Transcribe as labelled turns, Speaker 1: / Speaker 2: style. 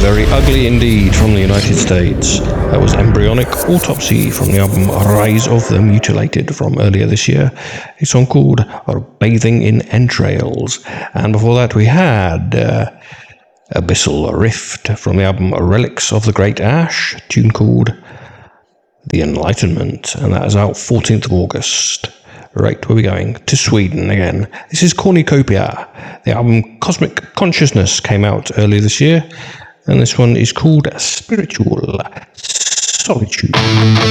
Speaker 1: very ugly indeed from the United States. That was Embryonic Autopsy from the album Rise of the Mutilated from earlier this year. A song called Bathing in Entrails. And before that we had Abyssal Rift from the album Relics of the Great Ash, a tune called The Enlightenment, and that is out 14th of August. Right, where are we going? To Sweden again. This is Cornucopia. The album Cosmic Consciousness came out earlier this year, and this one is called Spiritual Solitude.